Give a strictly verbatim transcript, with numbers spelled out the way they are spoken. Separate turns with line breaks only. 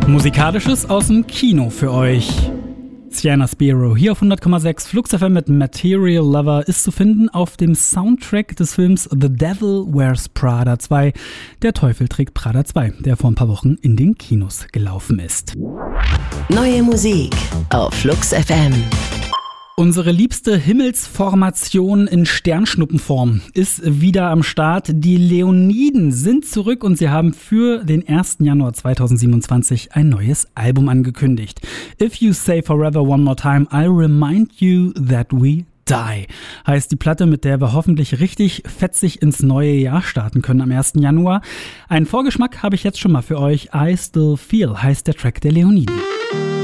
Musikalisches aus dem Kino für euch. Sienna Spiro hier auf hundert Komma sechs. Flux F M mit Material Lover ist zu finden auf dem Soundtrack des Films The Devil Wears Prada zwei. Der Teufel trägt Prada zwei, der vor ein paar Wochen in den Kinos gelaufen ist.
Neue Musik auf Flux F M.
Unsere liebste Himmelsformation in Sternschnuppenform ist wieder am Start. Die Leoniden sind zurück und sie haben für den ersten Januar zweitausendsiebenundzwanzig ein neues Album angekündigt. If You Say Forever One More Time, I'll Remind You That We Die heißt die Platte, mit der wir hoffentlich richtig fetzig ins neue Jahr starten können am ersten Januar. Einen Vorgeschmack habe ich jetzt schon mal für euch. I Still Feel heißt der Track der Leoniden.